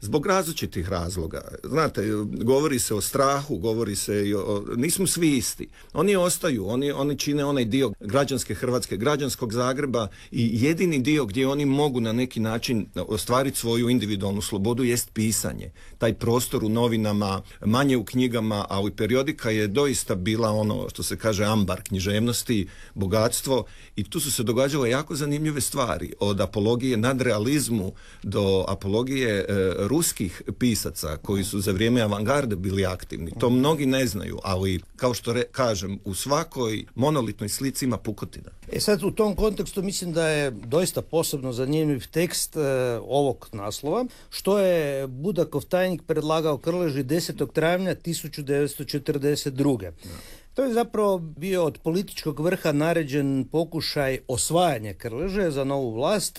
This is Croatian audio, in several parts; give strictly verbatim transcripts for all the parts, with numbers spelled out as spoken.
zbog različitih razloga. Znate, govori se o strahu, govori se i o... Nismo svi isti. Oni ostaju, oni, oni čine onaj dio građanske Hrvatske, građanskog Zagreba i jedini dio gdje oni mogu na neki način ostvariti svoju individualnu slobodu jest pisanje. Taj prostor u novinama, manje u knjigama, a i periodika je doista bila ono što se kaže ambar književnosti, bogatstvo i tu su se događale jako zanimljive stvari. Od apologije nadrealizmu do apologije e, ruskih pisaca koji su za vrijeme avangarde bili aktivni. To mnogi ne znaju, ali kao što re, kažem, u svakoj monolitnoj slici ima pukotina. E sad u tom kontekstu mislim da je doista posebno zanimljiv tekst e, ovog naslova, što je Budakov tajnik predlagao Krleži desetog travnja tisuću devetsto četrdeset druge. Ja. To je zapravo bio od političkog vrha naređen pokušaj osvajanja Krleže za novu vlast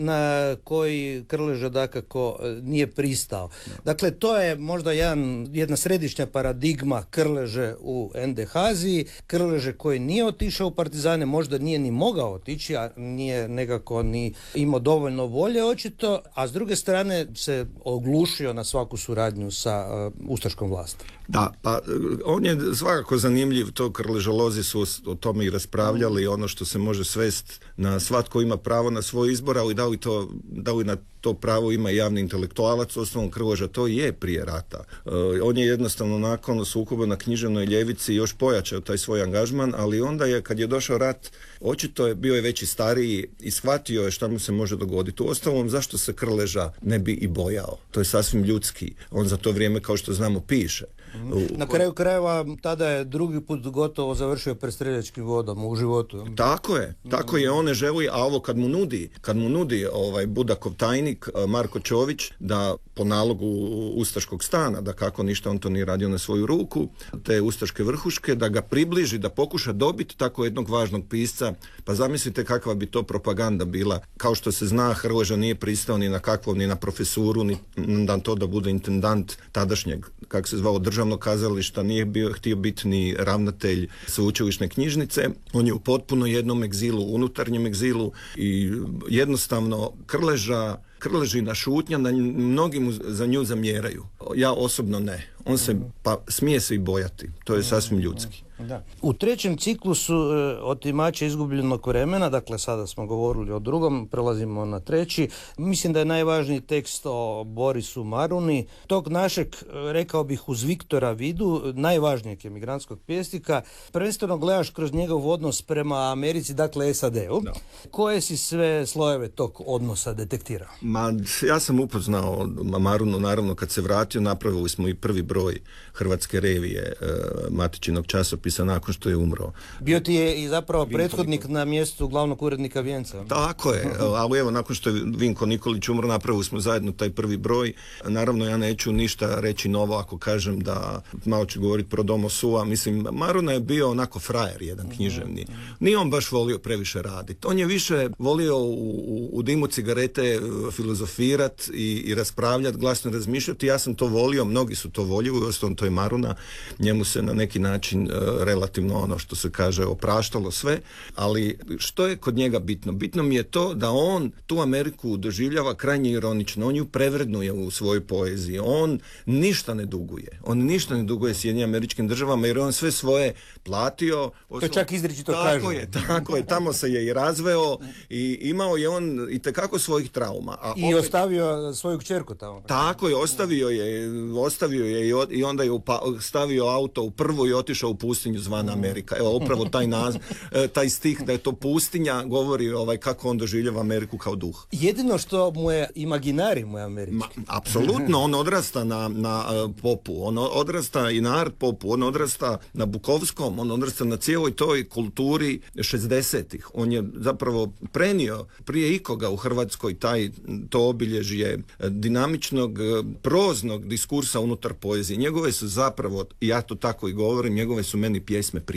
na koji Krleža dakako nije pristao. Dakle, to je možda jedan, jedna središnja paradigma Krleže u en de ha-ziji. Krleže koji nije otišao u partizane, možda nije ni mogao otići, a nije nekako ni imao dovoljno volje očito, a s druge strane se oglušio na svaku suradnju sa uh, ustaškom vlasti. Da, pa on je svakako zanimljiv, to krležolozi su o tome i raspravljali, ono što se može svest na svatko ima pravo na svoj izbor, ali da li, to, da li na to pravo ima javni intelektualac, osnovom Krleža to je prije rata. E, on je jednostavno nakon sukoba na književnoj ljevici još pojačao taj svoj angažman, ali onda je, kad je došao rat, očito je bio je već i stariji i shvatio je šta mu se može dogoditi. Uostalom, zašto se Krleža ne bi i bojao? To je sasvim ljudski. On za to vrijeme, kao što znamo, piše. Na kraju krajeva tada je drugi put gotovo završio pred streljačkim vodom u životu. Tako je, tako je, on ne želi, a ovo kad mu nudi, kad mu nudi ovaj Budakov tajnik Marko Čović da po nalogu ustaškog stana, da kako ništa on to nije radio na svoju ruku, te ustaške vrhuške, da ga približi, da pokuša dobiti tako jednog važnog pisca, pa zamislite kakva bi to propaganda bila. Kao što se zna, Krleža nije pristao ni na kakvom, ni na profesuru, ni na to da bude intendant tadašnjeg, kako se zvao, državnog kazališta, nije bio, htio biti ni ravnatelj sveučilišne knjižnice. On je u potpuno jednom egzilu, unutarnjem egzilu i jednostavno Krleža Krležina šutnja, na mnogi mu za nju zamjeraju. Ja osobno ne. On se, pa smije se i bojati. To je sasvim ljudski. Da. U trećem ciklusu e, Otimači izgubljenog vremena, dakle sada smo govorili o drugom, prelazimo na treći. Mislim da je najvažniji tekst o Borisu Maruni, tog našeg, rekao bih, uz Viktora Vidu, najvažnijeg emigrantskog pjesnika. Prvenstveno gledaš kroz njegov odnos prema Americi, dakle es a de-u. Da. Koje si sve slojeve tog odnosa detektirao? Ma, ja sam upoznao Marunu, naravno, kad se vratio, napravili smo i prvi broj Hrvatske revije, e, matičinog časopisa, nakon što je umro. Bio ti je i zapravo Vinko prethodnik Nikolić na mjestu glavnog urednika Vijenca. Tako je, ali evo, nakon što je Vinko Nikolić umro, napravili smo zajedno taj prvi broj. Naravno, ja neću ništa reći novo ako kažem da, malo ću govoriti pro domo sua, mislim, Maruna je bio onako frajer jedan književni. Nije on baš volio previše raditi. On je više volio u, u, u dimu cigarete filozofirat i, i raspravljati, glasno razmišljati. Ja sam to volio, mnogi su to voljeli, uostalom to je Maruna, njemu se na neki način relativno ono što se kaže opraštalo sve, ali što je kod njega bitno? Bitno mi je to da on tu Ameriku doživljava krajnje ironično, on ju prevrednuje u svojoj poeziji, on ništa ne duguje, on ništa ne duguje Sjedinjenim Američkim Državama jer on sve svoje platio. To čak izričito kaže. Tako kažu. je, tako je, tamo se je i razveo i imao je on itekako svojih trauma. A I opet ostavio svoju kćerku tamo. Tako je, ostavio je, ostavio je i, od, i onda je upa, stavio auto u prvu i otišao u pustinju zvana Amerika. Evo, upravo taj naz, taj stih da je to pustinja govori ovaj kako on doživljava Ameriku kao duh. Jedino što mu je imaginari mu je Američki. Apsolutno, on odrasta na, na uh, popu, on odrasta i na art popu, on odrasta na Bukovskom, on odrasta na cijeloj toj kulturi šezdesetih. On je zapravo prenio prije ikoga u Hrvatskoj taj, to obilježje dinamičnog, proznog diskursa unutar poezije. Njegove su zapravo, ja to tako i govorim, njegove su meni pjesme priče.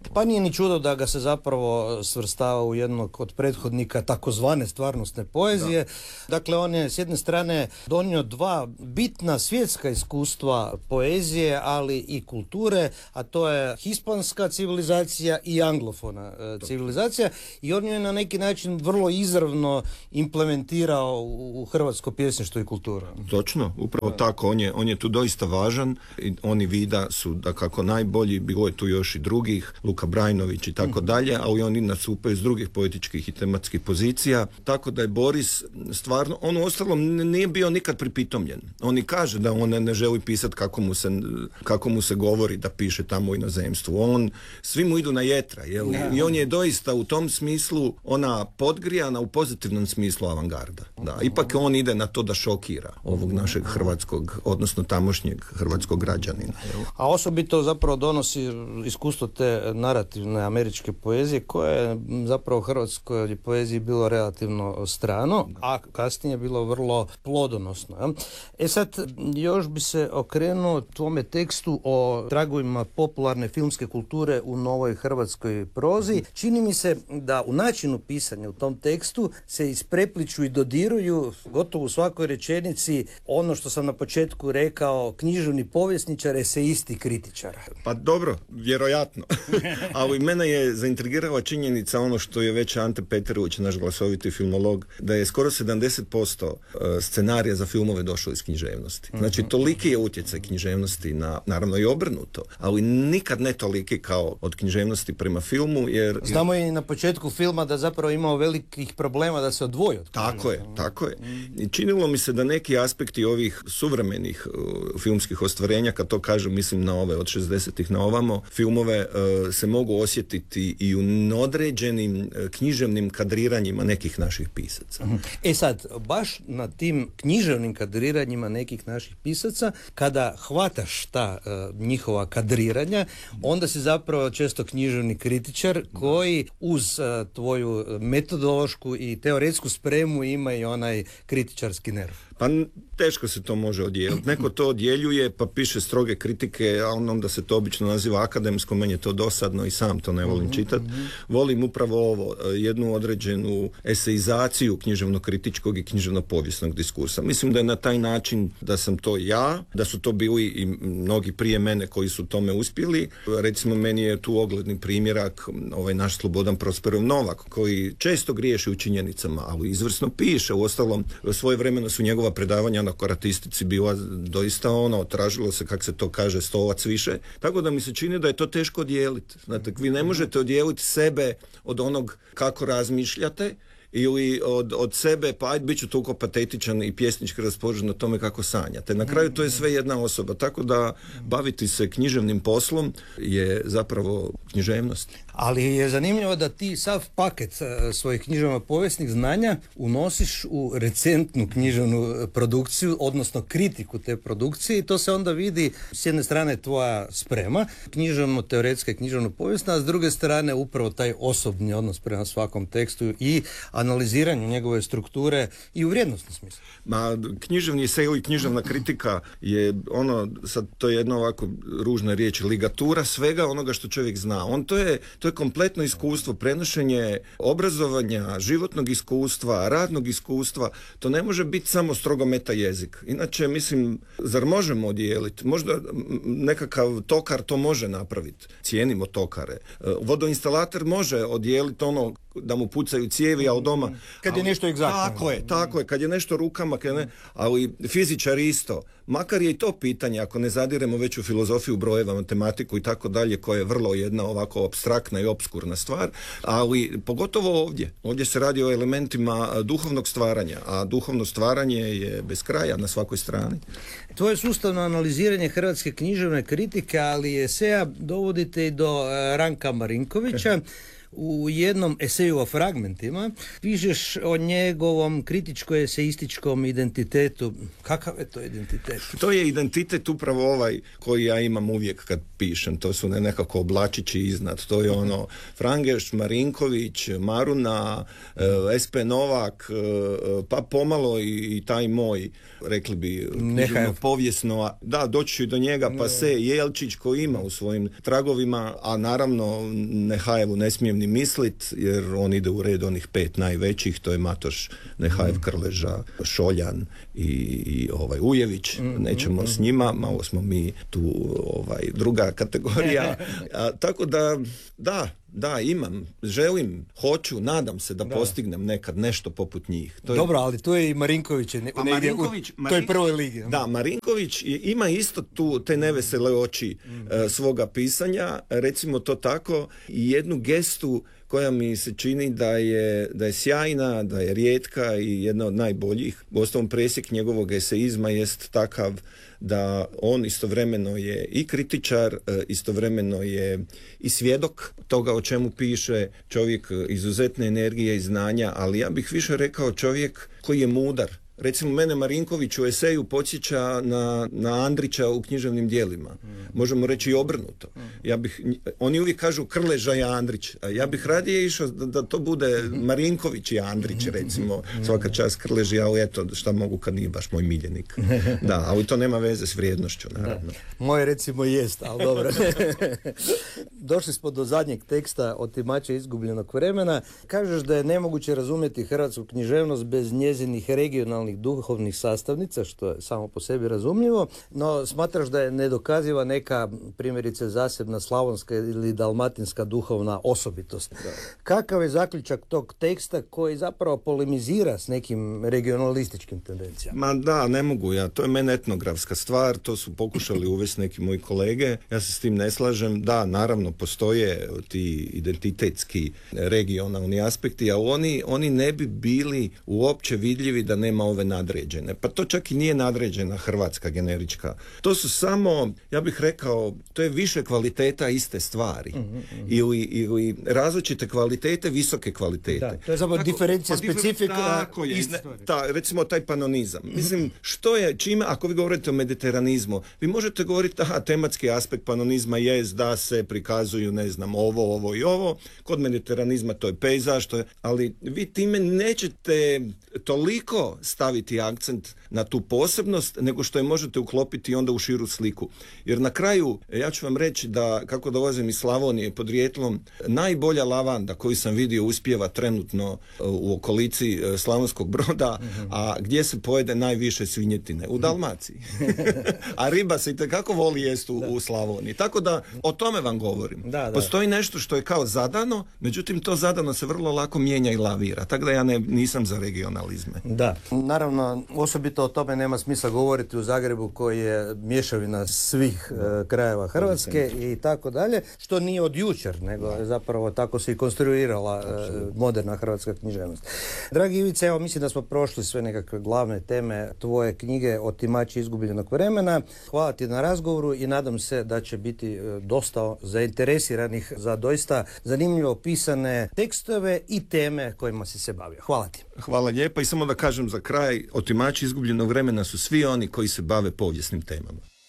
Pa nije ni čudo da ga se zapravo svrstava u jednog od prethodnika takozvane stvarnostne poezije. Da. Dakle, on je s jedne strane donio dva bitna svjetska iskustva poezije, ali i kulture, a to je hispanska civilizacija i anglofona e, civilizacija, i on je na neki način vrlo izravno implementirao u, u hrvatsko pjesništvo i kulturu. Točno, upravo tako, on je, on je tu doista važan, i oni Vida su da kako najbolji, bilo je tu još i drugih, Luka Brajnović i tako dalje, ali oni nastupaju s drugih poetičkih i tematskih pozicija, tako da je Boris stvarno, on u ostalom nije bio nikad pripitomljen. On i kaže da on ne, ne želi pisati kako mu se, kako mu se govori da piše tamo u inozemstvu. On, svi mu idu na jetra, jel? Ja. I on je doista u tom smislu ona podgrijana u pozitivnom smislu avangarda. Da, ipak on ide na to da šokira ovog našeg hrvatskog, odnosno tamošnjeg hrvatskog građanina. A osobito zapravo donosi iskustvo te narativne američke poezije, koja je zapravo hrvatskoj poeziji bilo relativno strano, a kasnije bilo vrlo plodonosno. E sad, još bi se okrenuo tvome tekstu o tragovima popularne filmske kulture u novoj hrvatskoj prozi. Čini mi se da u načinu pisanja u tom tekstu se isprepliču i dodiruju gotovo u svakoj rečenici ono što sam na početku rekao, književni povjesničar, esejisti, kritičar. Pa dobro, vjerojatno. Ali mene je zaintrigirala činjenica, ono što je već Ante Peterović, naš glasoviti filmolog, da je skoro sedamdeset posto scenarija za filmove došlo iz književnosti. Znači, toliki je utjecaj književnosti na, naravno i obrnuto, ali nikad ne toliki kao od književnosti prema filmu, jer... Znamo i na početku filma da zapravo imao velikih problema da se odvoji od književnosti. Tako je, tako je. I činilo mi se da neki aspekti ovih suvremenih uh, filmskih ostvarenja, kad to kažem, mislim na ove od šezdesetih na ovamo, filmove uh, se mogu osjetiti i u određenim uh, književnim kadriranjima nekih naših pisaca. E sad, baš na tim književnim kadriranjima nekih naših pisaca, kada hvataš ta uh, njihova kadriranja, onda si zapravo često književni kritičar koji uz uh, tvoju metodološku i teoretsku spremu ima i onaj kritičarski nerv. Pa teško se to može odijeliti. Neko to odjeljuje pa piše stroge kritike, a onda se to obično naziva akademsko, meni je to dosadno i sam to ne volim čitati. Volim upravo ovo, jednu određenu eseizaciju književno-kritičkog i književno-povijesnog diskursa. Mislim da je na taj način da sam to ja, da su to bili i mnogi prije mene koji su tome uspjeli. Recimo, meni je tu ogledni primjerak ovaj naš Slobodan Prosperov Novak, koji često griješi u činjenicama, ali izvrsno piše. Uostalom, svojevremeno su njegova predavanja na koratistici bila doista ono, tražilo se, kak se to kaže, stolac više. Tako da mi se čini da je to teško odijeliti. Znate, vi ne možete odijeliti sebe od onog kako razmišljate, ili od, od sebe, pa ajde, bit ću toliko patetičan i pjesnički raspoložen o tome kako sanjate. Na kraju to je sve jedna osoba, tako da baviti se književnim poslom je zapravo književnost. Ali je zanimljivo da ti sav paket svojih književno-povijesnih znanja unosiš u recentnu književnu produkciju, odnosno kritiku te produkcije, i to se onda vidi s jedne strane tvoja sprema, književno-teoretska i književno-povijesna, a s druge strane upravo taj osobni odnos prema svakom tekstu i analiziranju njegove strukture i u vrijednostnom smislu. Ma, književni esej i književna kritika je ono, sad to je jedna ovako ružna riječ, ligatura svega onoga što čovjek zna. On to je, to je kompletno iskustvo, prenošenje obrazovanja, životnog iskustva, radnog iskustva. To ne može biti samo strogo meta jezik. Inače, mislim, zar možemo odijeliti? Možda nekakav tokar to može napraviti. Cijenimo tokare. Vodoinstalater može odijeliti ono da mu pucaju cijevi, a od doma... Kad je nešto egzaktno. Tako je, tako je. Kad je nešto rukama, kad ne, ali fizičar isto. Makar je i to pitanje, ako ne zadiremo već u filozofiju brojeva, matematiku i tako dalje, koja je vrlo jedna ovako apstraktna i opskurna stvar, ali pogotovo ovdje. Ovdje se radi o elementima duhovnog stvaranja, a duhovno stvaranje je bez kraja na svakoj strani. Tvoje sustavno analiziranje hrvatske književne kritike, ali eseja dovodite i do Ranka Marinkovića, U jednom eseju o fragmentima pišeš o njegovom kritičko-eseističkom identitetu. Kakav je to identitet? To je identitet upravo ovaj koji ja imam uvijek kad pišem. To su ne nekako oblačići iznad. To je ono Frangeš, Marinković, Maruna, es pe Novak, pa pomalo i, i taj moj, rekli bi, povijesno, da, doći ću i do njega, pa se Jelčić koji ima u svojim tragovima, a naravno Nehajevu ne smijem ni mislit, jer on ide u red onih pet najvećih, to je Matoš, Nehajev, Krleža, Šoljan i, i ovaj Ujević, nećemo s njima, malo smo mi tu ovaj, druga kategorija, a, tako da, da, da, imam, želim, hoću, nadam se da, da postignem nekad nešto poput njih. To je... Dobro, ali tu je i Marinković, ne, pa Marinković, u toj prvoj ligi. Da, Marinković ima isto tu te nevesele oči mm. uh, svoga pisanja, recimo to tako, i jednu gestu koja mi se čini da je, da je sjajna, da je rijetka i jedna od najboljih. Uostalom, presjek njegovog eseizma jest takav da on istovremeno je i kritičar, istovremeno je i svjedok toga o čemu piše, čovjek izuzetne energije i znanja, ali ja bih više rekao čovjek koji je mudar. Recimo, mene Marinković u eseju podsjeća na, na Andrića u književnim djelima. Mm. Možemo reći i obrnuto. Mm. Ja bih, oni uvijek kažu Krleža i Andrić. A ja bih radije išao da, da to bude Marinković i Andrić, recimo. Svaka čast Krleži, ali eto, šta mogu kad nije baš moj miljenik. Da, ali to nema veze s vrijednošću, naravno. Da. Moje recimo jest, ali dobro. Došli smo do zadnjeg teksta Otimača izgubljenog vremena. Kažeš da je nemoguće razumjeti hrvatsku književnost bez njezinih regionalnih duhovnih sastavnica, što je samo po sebi razumljivo, no smatraš da je nedokaziva neka, primjerice, zasebna slavonska ili dalmatinska duhovna osobitost. Da. Kakav je zaključak tog teksta koji zapravo polemizira s nekim regionalističkim tendencijama? Ma da, ne mogu ja. To je meni etnografska stvar, to su pokušali uvesti neki moji kolege. Ja se s tim ne slažem. Da, naravno, postoje ti identitetski regionalni aspekti, ali oni, oni ne bi bili uopće vidljivi da nema ove nadređene. Pa to čak i nije nadređena hrvatska generička. To su samo, ja bih rekao, to je više kvaliteta iste stvari. Mm-hmm, mm-hmm. Ili, ili različite kvalitete, visoke kvalitete. Da, to je samo diferencija, pa, specifika. Tako je. Ta, recimo taj panonizam. Mislim, što je, čime, ako vi govorite o mediteranizmu, vi možete govoriti, aha, tematski aspekt panonizma je da se prikazuju, ne znam, ovo, ovo i ovo. Kod mediteranizma to je pejzaž, to je, ali vi time nećete toliko staviti akcent na tu posebnost, nego što je možete uklopiti onda u širu sliku. Jer na kraju, ja ću vam reći da, kako dolazim iz Slavonije podrijetlom, najbolja lavanda koju sam vidio uspijeva trenutno u okolici Slavonskog Broda, mm-hmm. a gdje se pojede najviše svinjetine? U Dalmaciji. A riba se itekako voli jest u, u Slavoniji. Tako da, o tome vam govorim. Da, da. Postoji nešto što je kao zadano, međutim to zadano se vrlo lako mijenja i lavira. Tako da ja ne, nisam za regionalizme. Da, naravno, osobito o tome nema smisla govoriti u Zagrebu koji je mješavina svih uh, krajeva Hrvatske i tako dalje, što nije od jučer, nego je zapravo tako se i konstruirala uh, moderna hrvatska književnost. Dragi Ivice, evo mislim da smo prošli sve nekakve glavne teme tvoje knjige Otimači izgubljenog vremena. Hvala ti na razgovoru i nadam se da će biti uh, dosta zainteresiranih za doista zanimljivo pisane tekstove i teme kojima si se bavio. Hvala ti. Hvala lijepa i samo da kažem za kraj, Otimači izgubljenog vremena su svi oni koji se bave povijesnim temama.